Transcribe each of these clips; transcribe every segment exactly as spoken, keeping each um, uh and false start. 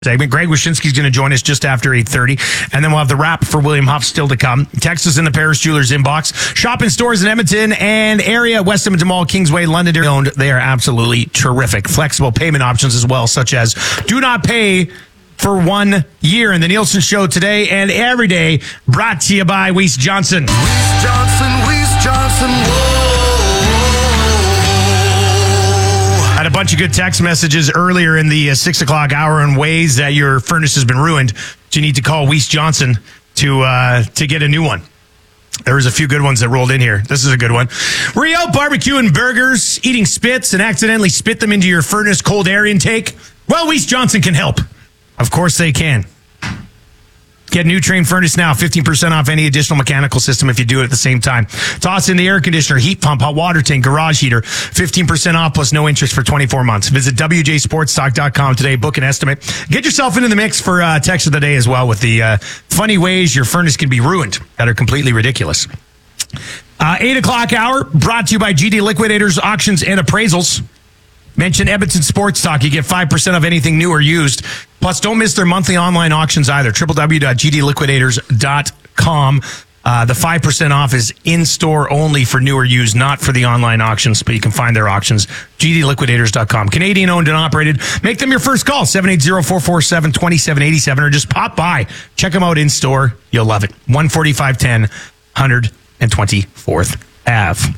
segment. Greg Wyshynski's going to join us just after eight thirty, and then we'll have the wrap for William Huff still to come. Text us in the Paris Jewelers inbox. Shop in stores in Edmonton and area, West Edmonton Mall, Kingsway, Londonderry owned. They are absolutely terrific. Flexible payment options as well, such as do not pay for one year. And the Nielsen Show today and every day brought to you by Weiss Johnson. Weiss Johnson, Weiss Johnson, whoa. Had a bunch of good text messages earlier in the uh, six o'clock hour in ways that your furnace has been ruined. So you need to call Weiss Johnson to uh, to get a new one. There was a few good ones that rolled in here. This is a good one. Were you out barbecuing burgers, eating spits, and accidentally spit them into your furnace cold air intake? Well, Weiss Johnson can help. Of course they can. Get a new Train furnace now, fifteen percent off any additional mechanical system if you do it at the same time. Toss in the air conditioner, heat pump, hot water tank, garage heater, fifteen percent off plus no interest for twenty-four months. Visit W J sports stock dot com today, book an estimate. Get yourself into the mix for uh, text of the day as well with the uh, funny ways your furnace can be ruined that are completely ridiculous. Uh, eight o'clock hour brought to you by G D Liquidators, Auctions, and Appraisals. Mention Edmonton Sports Talk. You get five percent of anything new or used. Plus, don't miss their monthly online auctions either. w w w dot g d liquidators dot com. Uh, the five percent off is in-store only for new or used, not for the online auctions, but you can find their auctions. g d liquidators dot com. Canadian owned and operated. Make them your first call, seven eight zero, four four seven, two seven eight seven, or just pop by. Check them out in-store. You'll love it. one forty-five ten, one hundred twenty-fourth Avenue.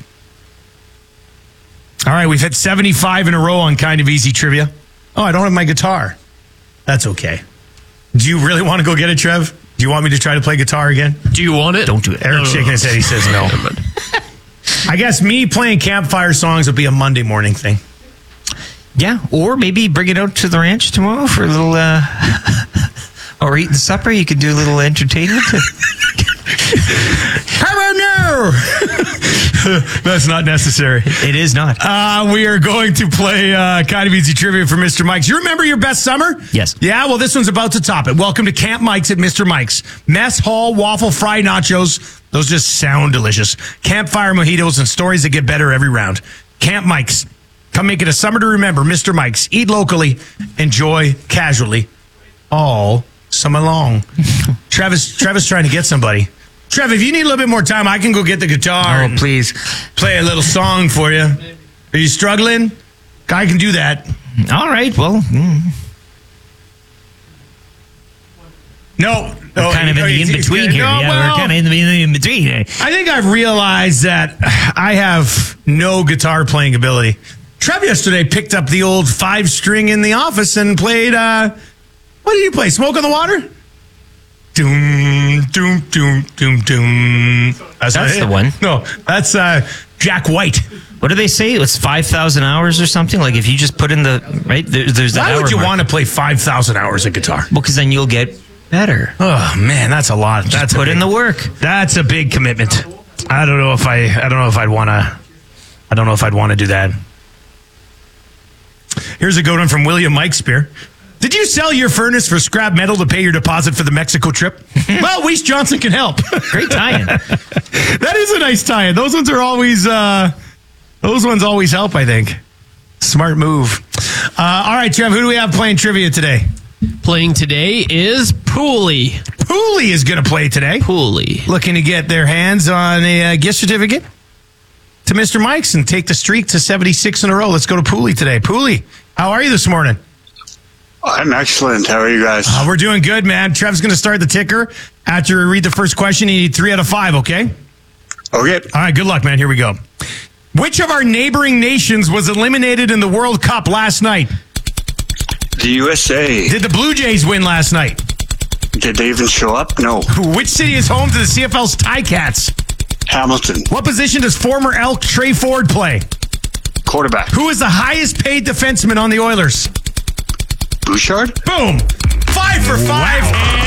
All right, we've hit seventy-five in a row on Kind of Easy Trivia. Oh, I don't have my guitar. That's okay. Do you really want to go get it, Trev? Do you want me to try to play guitar again? Do you want it? Don't do it. Eric's shaking his head. He says no. I guess me playing campfire songs would be a Monday morning thing. Yeah, or maybe bring it out to the ranch tomorrow for a little, uh, or eating supper. You could do a little entertainment. How about no? That's not necessary. It is not. Uh, we are going to play uh, Kind of Easy Trivia for Mister Mike's. You remember your best summer? Yes. Yeah, well, this one's about to top it. Welcome to Camp Mike's at Mister Mike's. Mess Hall waffle fry nachos. Those just sound delicious. Campfire mojitos and stories that get better every round. Camp Mike's. Come make it a summer to remember. Mister Mike's. Eat locally. Enjoy casually. All summer long. Travis, Travis trying to get somebody. Trev, if you need a little bit more time, I can go get the guitar Oh, and please. play a little song for you. Are you struggling? I can do that. All right, well. Mm. No. no We're kind of in the in-between here. No, yeah, well, we're kind of in the in-between. I think I've realized that I have no guitar playing ability. Trev yesterday picked up the old five-string in the office and played, uh, what did you play, Smoke on the Water? Doom, doom, doom, doom, doom. That's, That's the one. No, that's uh, Jack White. What do they say? It's five thousand hours or something? Like if you just put in the, right? There, there's that Why hour would you mark. want to play five thousand hours of guitar? Well, because then you'll get better. Oh, man, that's a lot. Just That's a put big, in the work. That's a big commitment. I don't know if I, I don't know if I'd want to, I don't know if I'd want to do that. Here's a good one from William Mikespear. Did you sell your furnace for scrap metal to pay your deposit for the Mexico trip? Well, Weiss Johnson can help. Great tie-in. That is a nice tie-in. Those ones are always, uh, those ones always help, I think. Smart move. Uh, all right, Trev, who do we have playing trivia today? Playing today is Pooley. Pooley is going to play today. Pooley. Looking to get their hands on a uh, gift certificate to Mister Mike's and take the streak to seventy-six in a row. Let's go to Pooley today. Pooley, how are you this morning? I'm excellent. How are you guys? Uh, we're doing good, man. Trev's going to start the ticker. After we read the first question, you need three out of five, okay? Okay. All right, good luck, man. Here we go. Which of our neighboring nations was eliminated in the World Cup last night? The U S A. Did the Blue Jays win last night? Did they even show up? No. Which city is home to the C F L's Ticats? Hamilton. What position does former Elk Trey Ford play? Quarterback. Who is the highest paid defenseman on the Oilers? Bouchard? Boom. Five for five.